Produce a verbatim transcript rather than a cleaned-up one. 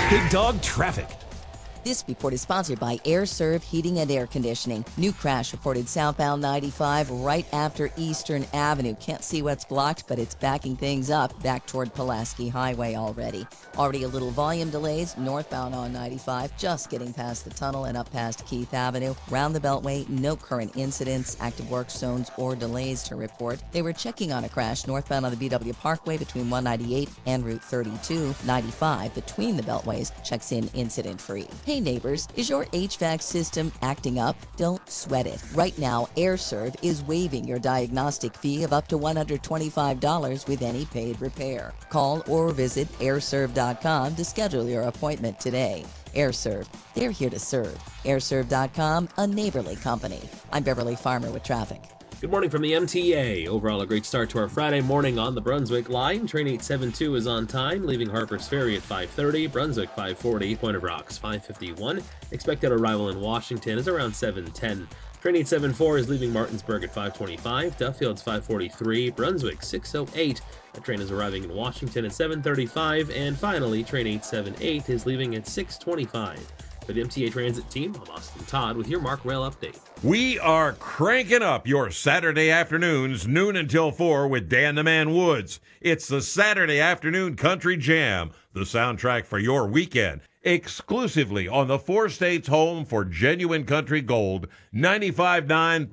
Big Dog Traffic. This report is sponsored by AirServe Heating and Air Conditioning. New crash reported southbound ninety-five right after Eastern Avenue. Can't see what's blocked, but it's backing things up back toward Pulaski Highway already. Already a little volume delays northbound on ninety-five, just getting past the tunnel and up past Keith Avenue. Round the Beltway, no current incidents, active work zones, or delays to report. They were checking on a crash northbound on the B W Parkway between one ninety-eight and Route thirty-two. ninety-five between the Beltways checks in incident-free. Hey neighbors, is your H V A C system acting up? Don't sweat it. Right now, AirServe is waiving your diagnostic fee of up to one hundred twenty-five dollars with any paid repair. Call or visit airserve dot com to schedule your appointment today. AirServe, they're here to serve. airserve dot com, a neighborly company. I'm Beverly Farmer with traffic. Good morning from the M T A. Overall, a great start to our Friday morning on the Brunswick line. Train eight seventy-two is on time, leaving Harper's Ferry at five thirty, Brunswick five forty, Point of Rocks five fifty-one. Expected arrival in Washington is around seven ten. Train eight seventy-four is leaving Martinsburg at five twenty-five, Duffield's five forty-three, Brunswick six oh eight. That train is arriving in Washington at seven thirty-five, and finally, train eight seventy-eight is leaving at six twenty-five. For the M T A Transit team, I'm Austin Todd with your Mark Rail update. We are cranking up your Saturday afternoons, noon until four, with Dan the Man Woods. It's the Saturday Afternoon Country Jam, the soundtrack for your weekend, exclusively on the four states home for genuine country gold, ninety-five point nine